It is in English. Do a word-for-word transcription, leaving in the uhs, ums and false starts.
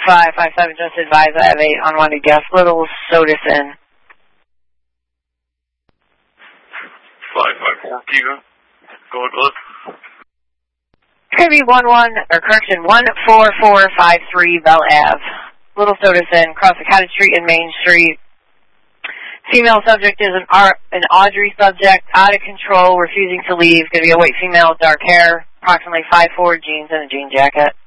five five seven, just advise I have eight unwanted guest, Little Soderson. five five four, Kiva. Go ahead, look. It's going to be one one, or correction, one four four five three Bell Ave. Little Soderson, across the Cottage Street and Main Street. Female subject is an, Ar- an Audrey subject, out of control, refusing to leave. Going to be a white female, dark hair, approximately five foot four, jeans and a jean jacket.